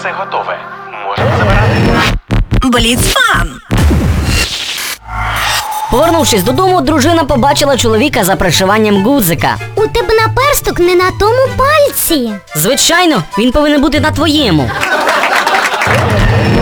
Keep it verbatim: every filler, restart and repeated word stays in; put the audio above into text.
Все готове. Можемо забирати. Бліцфан! Повернувшись додому, дружина побачила чоловіка за пришиванням гудзика. У тебе наперсток не на тому пальці. Звичайно, він повинен бути на твоєму.